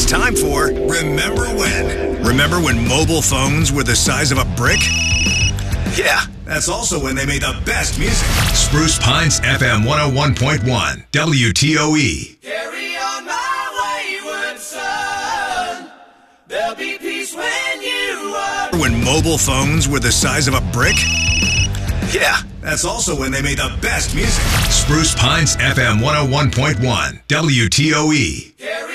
time for Remember When. Remember when mobile phones were the size of a brick? Yeah, that's also when they made the best music. Spruce Pines FM 101.1 WTOE. Carry on my wayward son. There'll be peace when you are. When mobile phones were the size of a brick? Yeah, that's also when they made the best music. Spruce Pines FM 101.1 WTOE.